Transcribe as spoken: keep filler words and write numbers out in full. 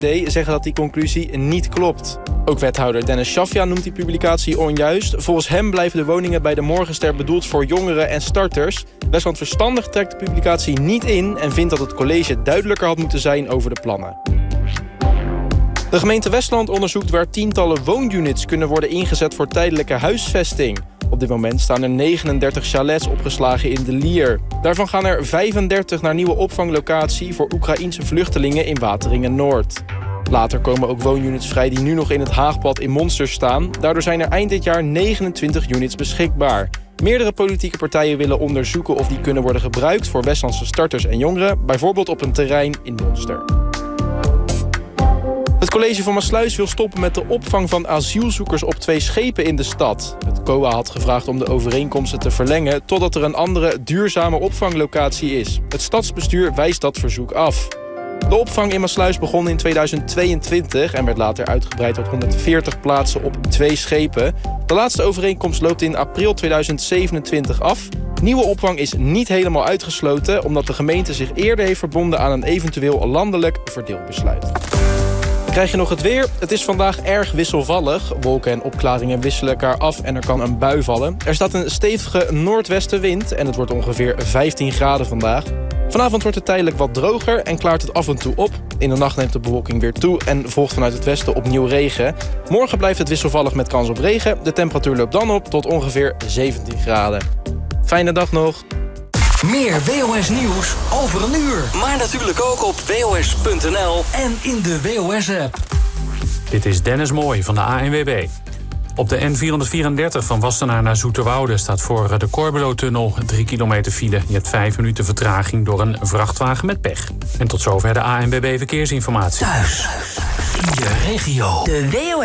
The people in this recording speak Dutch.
zeggen dat die conclusie niet klopt. Ook wethouder Dennis Shafia noemt die publicatie onjuist. Volgens hem blijven de woningen bij de Morgenster bedoeld voor jongeren en starters. Westland Verstandig trekt de publicatie niet in en vindt dat het college duidelijker had moeten zijn over de plannen. De gemeente Westland onderzoekt waar tientallen woonunits kunnen worden ingezet voor tijdelijke huisvesting. Op dit moment staan er negenendertig chalets opgeslagen in de Lier. Daarvan gaan er vijfendertig naar nieuwe opvanglocatie voor Oekraïense vluchtelingen in Wateringen-Noord. Later komen ook woonunits vrij die nu nog in het Haagpad in Monster staan. Daardoor zijn er eind dit jaar negenentwintig units beschikbaar. Meerdere politieke partijen willen onderzoeken of die kunnen worden gebruikt voor Westlandse starters en jongeren, bijvoorbeeld op een terrein in Monster. Het college van Maassluis wil stoppen met de opvang van asielzoekers op twee schepen in de stad. Het C O A had gevraagd om de overeenkomsten te verlengen totdat er een andere duurzame opvanglocatie is. Het stadsbestuur wijst dat verzoek af. De opvang in Maassluis begon in tweeduizend tweeëntwintig en werd later uitgebreid tot honderdveertig plaatsen op twee schepen. De laatste overeenkomst loopt in april tweeduizend zevenentwintig af. Nieuwe opvang is niet helemaal uitgesloten, omdat de gemeente zich eerder heeft verbonden aan een eventueel landelijk verdeelbesluit. Krijg je nog het weer? Het is vandaag erg wisselvallig. Wolken en opklaringen wisselen elkaar af en er kan een bui vallen. Er staat een stevige noordwestenwind en het wordt ongeveer vijftien graden vandaag. Vanavond wordt het tijdelijk wat droger en klaart het af en toe op. In de nacht neemt de bewolking weer toe en volgt vanuit het westen opnieuw regen. Morgen blijft het wisselvallig met kans op regen. De temperatuur loopt dan op tot ongeveer zeventien graden. Fijne dag nog. Meer W O S-nieuws over een uur. Maar natuurlijk ook op W O S punt N L en in de W O S-app. Dit is Dennis Mooij van de A N W B. Op de N vierhonderdvierendertig van Wassenaar naar Zoeterwoude staat voor de Corbelotunnel drie kilometer file. Je hebt vijf minuten vertraging door een vrachtwagen met pech. En tot zover de A N W B Verkeersinformatie. Thuis, in je regio. De W O